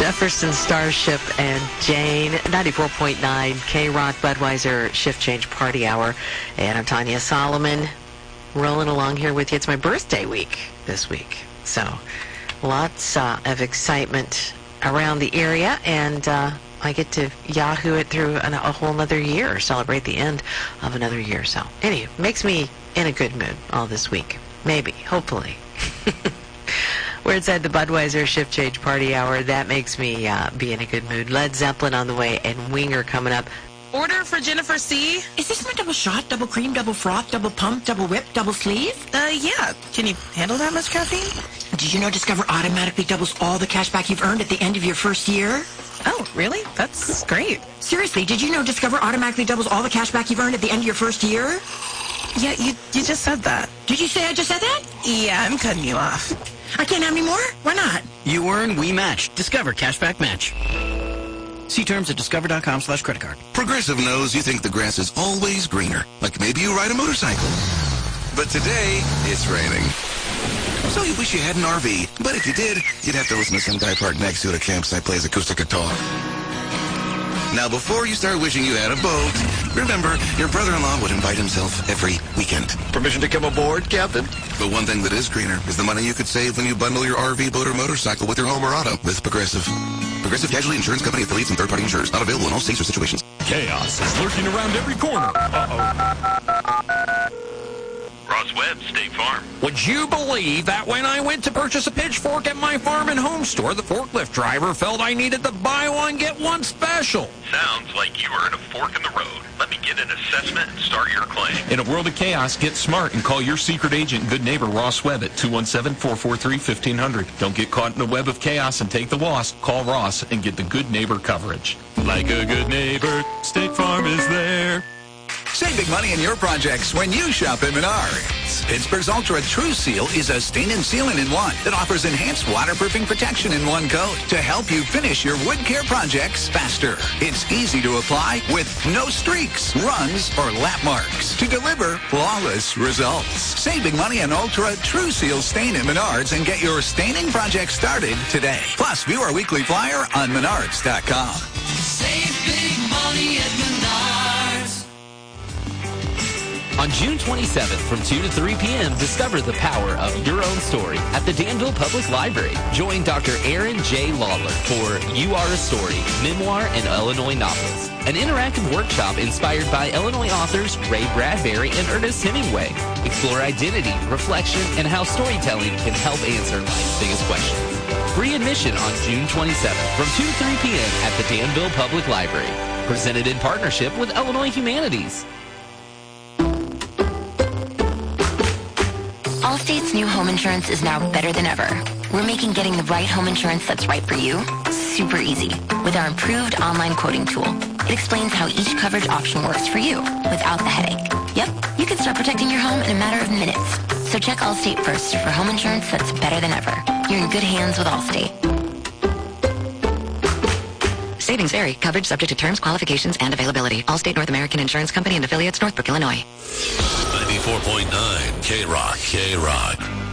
Jefferson Starship and Jane, 94.9 K-Rock Budweiser Shift Change Party Hour. And I'm Tanya Solomon, rolling along here with you. It's my birthday week this week. So lots of excitement around the area, and I get to Yahoo it through a whole nother year, celebrate the end of another year. So anyway, makes me in a good mood all this week. Maybe, hopefully. We're inside the Budweiser Shift Change Party Hour. That makes me be in a good mood. Led Zeppelin on the way, and Winger coming up. Order for Jennifer C. Is this my double shot, double cream, double froth, double pump, double whip, double sleeve? Yeah. Can you handle that much caffeine? Did you know Discover automatically doubles all the cash back you've earned at the end of your first year? Oh, really? That's great. Seriously, did you know Discover automatically doubles all the cash back you've earned at the end of your first year? Yeah, you just said that. Did you say I just said that? Yeah, I'm cutting you off. I can't have any more? Why not? You earn, we match. Discover Cashback Match. See terms at discover.com/creditcard. Progressive knows you think the grass is always greener, like maybe you ride a motorcycle. But today, it's raining. So you wish you had an RV, but if you did, you'd have to listen to some guy parked next to it at a campsite plays acoustic guitar. Now, before you start wishing you had a boat, remember, your brother-in-law would invite himself every weekend. Permission to come aboard, Captain? But one thing that is greener is the money you could save when you bundle your RV, boat, or motorcycle with your home or auto with Progressive. Progressive Casualty Insurance Company affiliates and third-party insurers. Not available in all states or situations. Chaos is lurking around every corner. Ross Webb, State Farm. Would you believe that when I went to purchase a pitchfork at my farm and home store, the forklift driver felt I needed to buy one, get one special? Sounds like you are at a fork in the road. Let me get an assessment and start your claim. In a world of chaos, get smart and call your secret agent, good neighbor Ross Webb at 217-443-1500. Don't get caught in the web of chaos and take the loss. Call Ross and get the good neighbor coverage. Like a good neighbor, State Farm is there. Save big money in your projects when you shop at Menards. Pittsburgh's Ultra True Seal is a stain and sealant in one that offers enhanced waterproofing protection in one coat to help you finish your wood care projects faster. It's easy to apply with no streaks, runs, or lap marks to deliver flawless results. Save big money on Ultra True Seal stain at Menards and get your staining project started today. Plus, view our weekly flyer on menards.com. Save big money at Menards. On June 27th from 2 to 3 p.m., discover the power of your own story at the Danville Public Library. Join Dr. Aaron J. Lawler for You Are a Story, Memoir and Illinois Novels, an interactive workshop inspired by Illinois authors Ray Bradbury and Ernest Hemingway. Explore identity, reflection, and how storytelling can help answer life's biggest questions. Free admission on June 27th from 2 to 3 p.m. at the Danville Public Library. Presented in partnership with Illinois Humanities. Allstate's new home insurance is now better than ever. We're making getting the right home insurance that's right for you super easy with our improved online quoting tool. It explains how each coverage option works for you without the headache. Yep, you can start protecting your home in a matter of minutes. So check Allstate first for home insurance that's better than ever. You're in good hands with Allstate. Savings vary. Coverage subject to terms, qualifications, and availability. Allstate North American Insurance Company and affiliates, Northbrook, Illinois. 94.9 K-Rock.